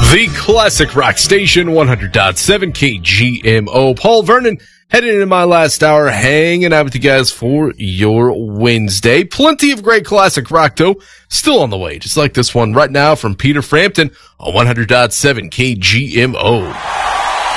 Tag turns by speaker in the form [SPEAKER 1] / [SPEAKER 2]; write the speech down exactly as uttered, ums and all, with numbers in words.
[SPEAKER 1] The Classic Rock Station, one hundred point seven K G M O. Paul Vernon heading into my last hour, hanging out with you guys for your Wednesday. Plenty of great classic rock, though, still on the way, just like this one right now from Peter Frampton on one hundred point seven K G M O.